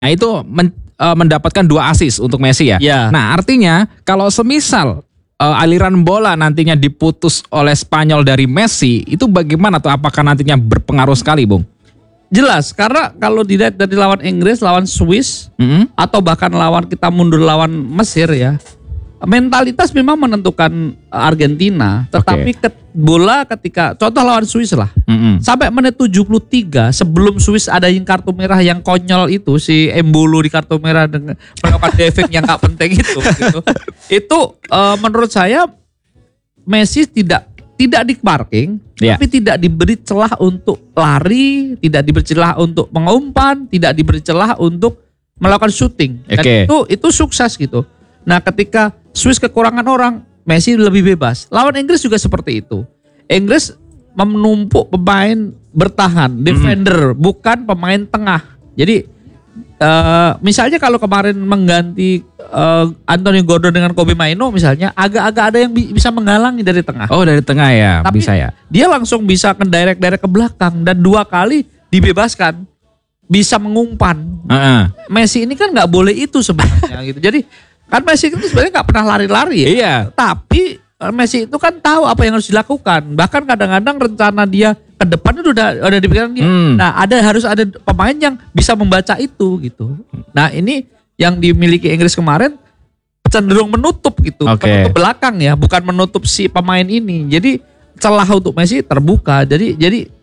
Nah itu mendapatkan 2 assist untuk Messi ya. Ya. Nah artinya kalau semisal aliran bola nantinya diputus oleh Spanyol dari Messi, itu bagaimana tuh? Apakah nantinya berpengaruh sekali, Bung? Jelas, karena kalau dilihat dari lawan Inggris, lawan Swiss, atau bahkan lawan kita mundur lawan Mesir ya, mentalitas memang menentukan Argentina. Tetapi bola ketika, contoh lawan Swiss lah, sampai menit 73 sebelum Swiss ada yang kartu merah yang konyol itu, si Embolo di kartu merah dengan melakukan defek yang gak penting itu, gitu. Itu menurut saya Messi tidak di parking, tapi tidak diberi celah untuk lari, tidak diberi celah untuk mengumpan, tidak diberi celah untuk melakukan shooting. Dan itu sukses gitu. Nah, ketika Swiss kekurangan orang, Messi lebih bebas. Lawan Inggris juga seperti itu. Inggris menumpuk pemain bertahan, defender, bukan pemain tengah. Jadi misalnya kalau kemarin mengganti Anthony Gordon dengan Kobe Mainoo misalnya, agak-agak ada yang bisa menghalangi dari tengah. Oh, dari tengah ya. Tapi bisa ya. Dia langsung bisa direct ke belakang dan 2 kali dibebaskan, bisa mengumpan. Messi ini kan nggak boleh itu sebenarnya gitu. Jadi kan Messi itu sebenarnya nggak pernah lari-lari ya. Iya. Tapi Messi itu kan tahu apa yang harus dilakukan. Bahkan kadang-kadang rencana dia ke depan itu udah dipikiran dia. Nah, harus ada pemain yang bisa membaca itu gitu. Nah, ini yang dimiliki Inggris kemarin cenderung menutup gitu, menutup belakang ya, bukan menutup si pemain ini. Jadi celah untuk Messi terbuka. Jadi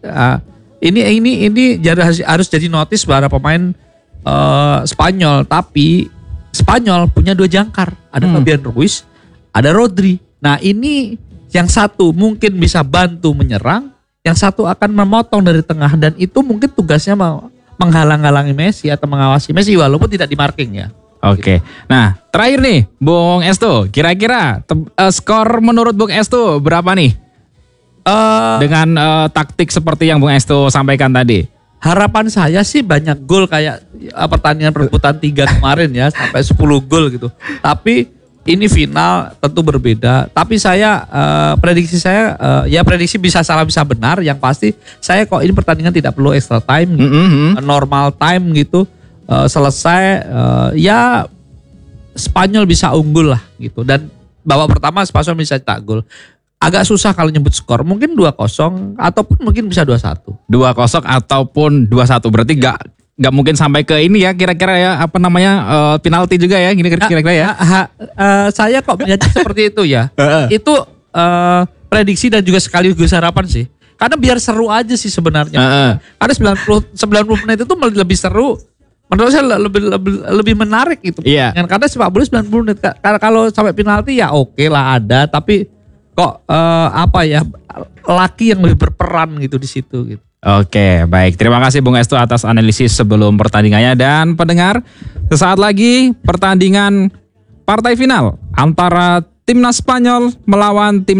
ini harus jadi notice para pemain Spanyol. Tapi Spanyol punya 2 jangkar, ada Fabian Ruiz, ada Rodri. Nah, ini yang satu mungkin bisa bantu menyerang, yang satu akan memotong dari tengah, dan itu mungkin tugasnya menghalang-halangi Messi atau mengawasi Messi walaupun tidak di marking ya. Oke. Nah, terakhir nih Bung Estu, kira-kira skor menurut Bung Estu berapa nih? Dengan taktik seperti yang Bung Estu sampaikan tadi. Harapan saya sih banyak gol kayak pertandingan perebutan 3 kemarin ya, sampai 10 gol gitu. Tapi ini final tentu berbeda. Tapi saya prediksi saya ya prediksi bisa salah bisa benar. Yang pasti saya kok ini pertandingan tidak perlu extra time, normal time gitu, selesai ya Spanyol bisa unggul lah gitu. Dan babak pertama Spanyol bisa cetak gol. Agak susah kalau nyebut skor, mungkin 2-0 ataupun mungkin bisa 2-1. 2-0 ataupun 2-1, berarti nggak mungkin sampai ke ini ya, kira-kira ya, apa namanya, penalti juga ya, gini kira-kira ya. Saya kok melihatnya seperti itu ya. Itu prediksi dan juga sekaligus harapan sih. Karena biar seru aja sih sebenarnya. Karena 90 menit itu lebih seru. Menurut saya lebih menarik itu. Iya. Karena sepak bola 90 menit. Kalau sampai penalti ya oke lah ada, tapi kok laki yang lebih berperan gitu di situ gitu. Oke, baik. Terima kasih Bung Estu atas analisis sebelum pertandingannya. Dan pendengar, sesaat lagi pertandingan partai final antara timnas Spanyol melawan tim